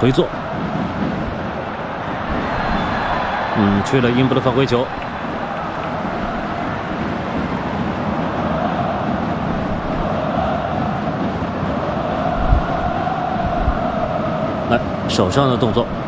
回做，吹了英布的犯规球。来，手上的动作。